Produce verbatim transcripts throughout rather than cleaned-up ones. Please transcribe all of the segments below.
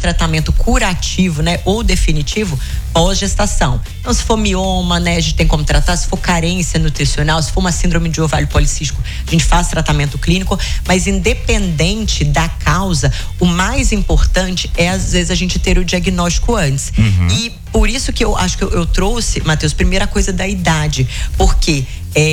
tratamento curativo, né, ou definitivo, pós-gestação. Então, se for mioma, né, a gente tem como tratar. Se for carência nutricional, se for uma síndrome de ovário policístico, a gente faz tratamento clínico. Mas independente da causa, o mais importante é, às vezes, a gente ter o diagnóstico antes. Uhum. E por isso que eu acho que eu, eu trouxe, Matheus, primeira coisa da idade. Porque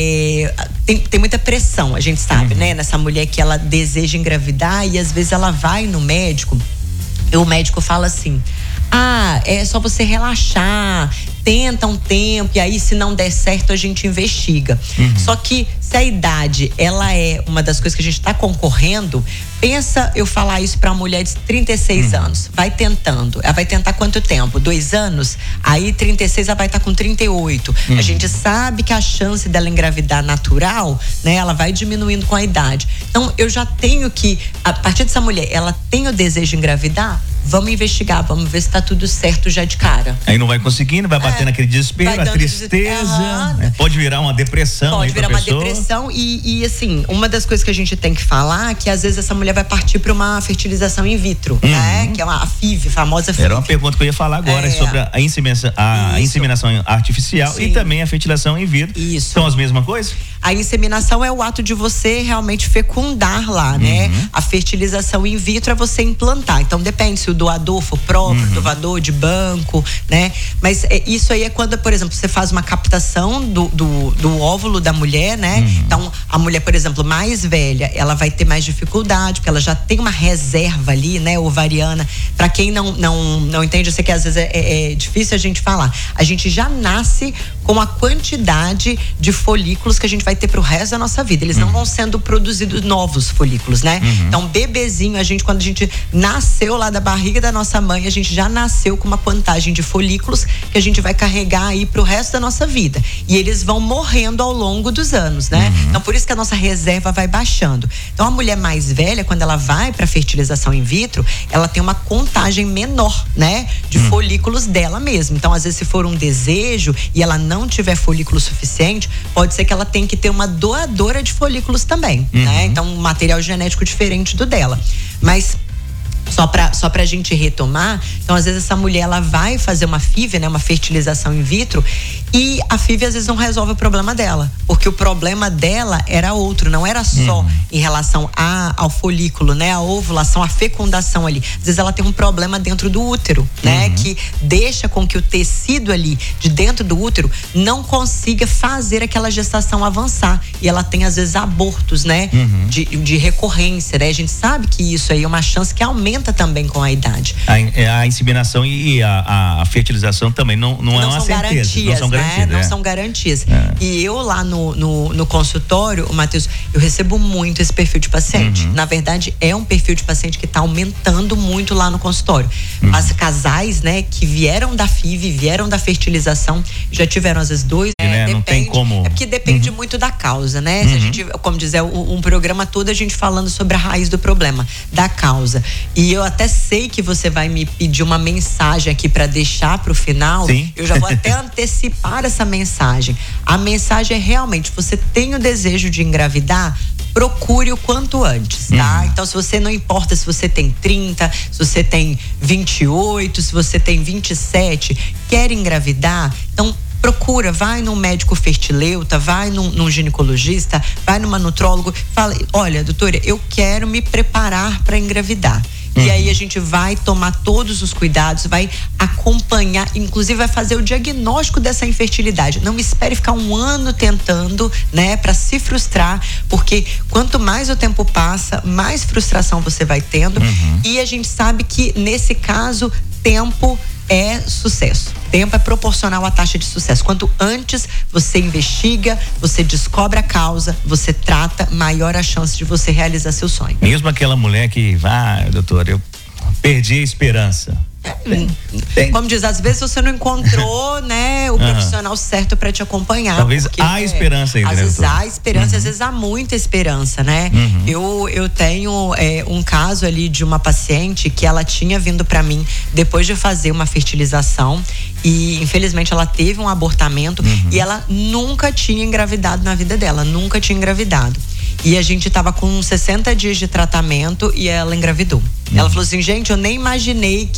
é, tem, tem muita pressão, a gente sabe, uhum. né? Nessa mulher que ela deseja engravidar e às vezes ela vai no médico e o médico fala assim: ah, é só você relaxar, tenta um tempo e aí se não der certo a gente investiga. Uhum. Só que se a idade, ela é uma das coisas que a gente está concorrendo, pensa eu falar isso para uma mulher de trinta e seis uhum. anos, vai tentando, ela vai tentar quanto tempo? Dois anos? Aí trinta e seis ela vai estar tá com trinta e oito. Uhum. A gente sabe que a chance dela engravidar natural, né, ela vai diminuindo com a idade. Então eu já tenho que, a partir dessa mulher, ela tem o desejo de engravidar, vamos investigar, vamos ver se tá tudo certo já de cara. Aí não vai conseguindo, vai batendo é, aquele desespero, a tristeza, uhum. né? Pode virar uma depressão. Pode aí virar pra uma pessoa. depressão e, e assim, uma das coisas que a gente tem que falar é que às vezes essa mulher vai partir para uma fertilização in vitro, uhum. né? Que é uma, a F I V, a famosa F I V. Era uma pergunta que eu ia falar agora, é. sobre a inseminação, a inseminação artificial. Sim. E também a fertilização in vitro. Isso. São as mesmas coisas? A inseminação é o ato de você realmente fecundar lá, né? Uhum. A fertilização in vitro é você implantar. Então depende se o doador for próprio, uhum. doador de banco, né? Mas é, isso aí é quando, por exemplo, você faz uma captação do, do, do óvulo da mulher, né? Uhum. Então a mulher, por exemplo, mais velha, ela vai ter mais dificuldade, porque ela já tem uma reserva ali, né? Ovariana. Pra quem não, não, não entende, eu sei que às vezes é, é, é difícil a gente falar. A gente já nasce com a quantidade de folículos que a gente vai ter pro resto da nossa vida. Eles uhum. não vão sendo produzidos novos folículos, né? Uhum. Então, bebezinho, a gente, quando a gente nasceu lá da barriga da nossa mãe, a gente já nasceu com uma quantagem de folículos que a gente vai carregar aí pro resto da nossa vida. E eles vão morrendo ao longo dos anos, né? Uhum. Então, por isso que a nossa reserva vai baixando. Então, a mulher mais velha, quando ela vai pra fertilização in vitro, ela tem uma contagem menor, né? De uhum. folículos dela mesma. Então, às vezes, se for um desejo e ela não tiver folículo suficiente, pode ser que ela tenha que ter uma doadora de folículos também, uhum. né? Então, um material genético diferente do dela. Mas só pra, só pra gente retomar, então às vezes essa mulher ela vai fazer uma F I V, né, uma fertilização in vitro, e a F I V às vezes não resolve o problema dela, porque o problema dela era outro, não era só uhum. em relação a, ao folículo, né, a ovulação, a fecundação ali. Às vezes ela tem um problema dentro do útero, né, uhum. que deixa com que o tecido ali de dentro do útero não consiga fazer aquela gestação avançar, e ela tem às vezes abortos, né, uhum. de, de recorrência, né, a gente sabe que isso aí é uma chance que aumenta também com a idade. A, a inseminação e a, a fertilização também não, não, não é uma certeza. Garantias, não são né? garantias. Não é. são garantias. É. E eu lá no, no, no consultório, Matheus, eu recebo muito esse perfil de paciente. Uhum. Na verdade, é um perfil de paciente que está aumentando muito lá no consultório. Uhum. As casais, né, que vieram da F I V, vieram da fertilização, já tiveram às vezes dois. É, né? Depende, não tem como. É porque depende uhum. muito da causa, né? Uhum. Se a gente, como dizer, um, um programa todo a gente falando sobre a raiz do problema, da causa. E eu até sei que você vai me pedir uma mensagem aqui para deixar para o final. Sim. Eu já vou até antecipar essa mensagem. A mensagem é realmente, você tem o desejo de engravidar, procure o quanto antes, tá? Uhum. Então, se você não importa se você tem trinta, se você tem vinte e oito, se você tem vinte e sete, quer engravidar, então procura, vai num médico fertileuta, vai num, num ginecologista, vai numa nutrólogo, fala, olha, doutora, eu quero me preparar para engravidar. Uhum. E aí a gente vai tomar todos os cuidados, vai acompanhar, inclusive vai fazer o diagnóstico dessa infertilidade. Não espere ficar um ano tentando, né, para se frustrar, porque quanto mais o tempo passa, mais frustração você vai tendo. Uhum. E a gente sabe que nesse caso, tempo é sucesso. Tempo é proporcional à taxa de sucesso. Quanto antes você investiga, você descobre a causa, você trata, maior a chance de você realizar seu sonho. Mesmo aquela mulher que, ah, doutor, eu perdi a esperança. Tem, tem. Como diz, às vezes você não encontrou, né, o uhum. profissional certo para te acompanhar. Talvez há é, esperança ainda. Às né, vezes doutor? há esperança, uhum. às vezes há muita esperança, né? Uhum. Eu, eu tenho é, um caso ali de uma paciente que ela tinha vindo para mim depois de fazer uma fertilização e infelizmente ela teve um abortamento uhum. e ela nunca tinha engravidado na vida dela, nunca tinha engravidado. E a gente tava com sessenta dias de tratamento e ela engravidou. Uhum. Ela falou assim, gente, eu nem imaginei que